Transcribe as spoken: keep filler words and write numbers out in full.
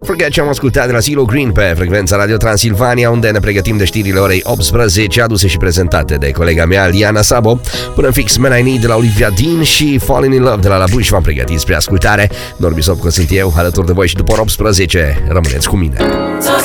Forget ce am ascultat de la CeeLo Green pe frecvența Radio Transilvania, unde ne pregătim de știrile orei optsprezece, aduse și prezentate de colega mea Liana Sabo. Până în fix Man I Need de la Olivia Dean și Falling in Love de la La Bush v-am pregătit spre ascultare. Normi Sopco sunt eu, alături de voi și după ora optsprezece rămâneți cu mine.